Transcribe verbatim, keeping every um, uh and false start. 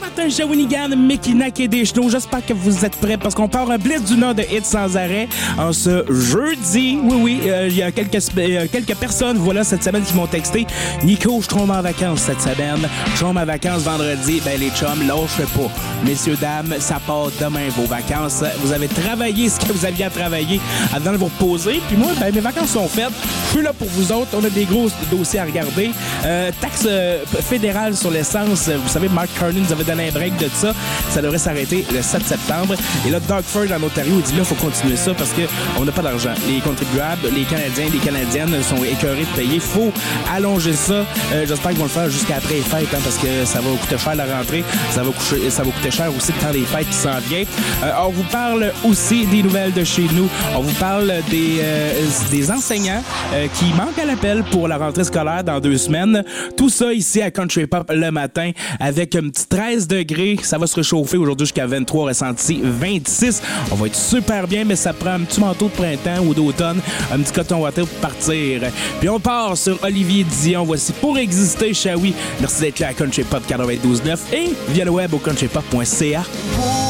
Martin Shawinigan, Mekinac et Deschenaux. J'espère que vous êtes prêts parce qu'on part un blitz du Nord de hits sans arrêt en ce jeudi. Oui, oui, il euh, y a quelques, euh, quelques personnes, voilà, cette semaine qui m'ont texté. Nico, je tombe en vacances cette semaine. Je tombe en vacances vendredi. Ben, les chums, lâchez pas. Messieurs, dames, ça part demain, vos vacances. Vous avez travaillé ce que vous aviez à travailler avant de vous reposer. Puis moi, ben, mes vacances sont faites. Je suis là pour vous autres. On a des gros dossiers à regarder. Euh, taxe euh, fédérale sur l'essence. Vous savez, Mark Carney nous avait donné un break de ça. Ça devrait s'arrêter le sept septembre. Et là, Doug Ford en Ontario, il dit là, il faut continuer ça parce qu'on n'a pas d'argent. Les contribuables, les Canadiens, les Canadiennes sont écœurés de payer. Il faut allonger ça. Euh, j'espère qu'ils vont le faire jusqu'à après les fêtes hein, parce que ça va coûter cher la rentrée. Ça va, coucher, ça va coûter cher aussi le temps des fêtes qui s'en vient. Euh, on vous parle aussi des nouvelles de chez nous. On vous parle des, euh, des enseignants euh, qui manquent à l'appel pour la rentrée scolaire dans deux semaines. Tout ça ici à Country Pop le matin avec un petit treize degrés. Ça va se réchauffer aujourd'hui jusqu'à vingt-trois, ressenti vingt-six. On va être super bien, mais ça prend un petit manteau de printemps ou d'automne, un petit coton watté pour partir. Puis on part sur Olivier Dion. Voici Pour exister, Shawi. Merci d'être là à Country Pop quatre-vingt-douze neuf et via le web au country pop point c a.